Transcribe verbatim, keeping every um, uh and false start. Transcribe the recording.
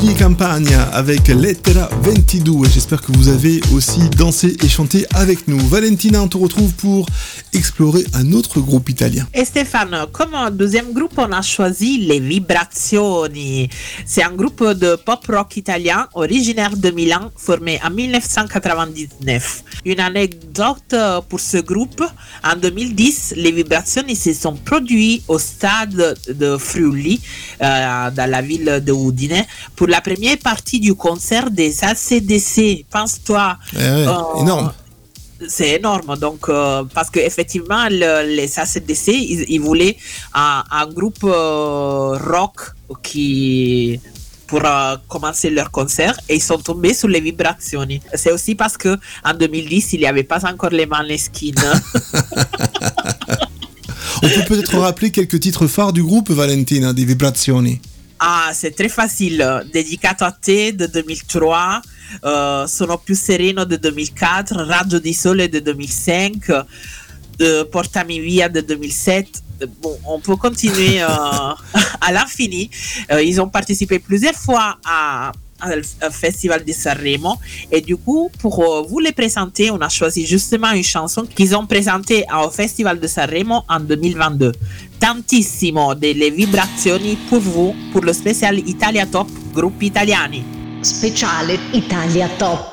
Giovanni Campagna avec Lettera vingt-deux. J'espère que vous avez aussi dansé et chanté avec nous. Valentina, on te retrouve pour explorer un autre groupe italien. Et Stéphane, comme deuxième groupe, on a choisi les Vibrazioni. C'est un groupe de pop rock italien originaire de Milan, formé en dix-neuf cent quatre-vingt-dix-neuf. Une anecdote pour ce groupe, en deux mille dix, les Vibrazioni se sont produits au stade de Friuli, euh, dans la ville de Udine, pour la première partie du concert des A C D C. Pense-toi. Eh ouais, euh, énorme. C'est énorme, donc euh, parce que effectivement le, les A C D C ils, ils voulaient un, un groupe euh, rock qui pour euh, commencer leur concert et ils sont tombés sur les Vibrazioni. C'est aussi parce que en deux mille dix il n'y avait pas encore les Maneskin. On peut peut-être rappeler quelques titres phares du groupe, Valentina, des Vibrazioni. Ah, c'est très facile. Dedicato a te de deux mille trois, uh, Sono più sereno de deux mille quatre, Raggio di sole de deux mille cinq, uh, Portami via de deux mille sept. Bon, on peut continuer uh, à l'infini. Uh, ils ont participé plusieurs fois à au Festival de Sanremo et du coup pour euh, vous les présenter on a choisi justement une chanson qu'ils ont présentée au Festival de Sanremo en deux mille vingt-deux. Tantissimo delle Vibrazioni pour vous pour le spécial Italia Top Gruppi Italiani. Speciale Italia Top.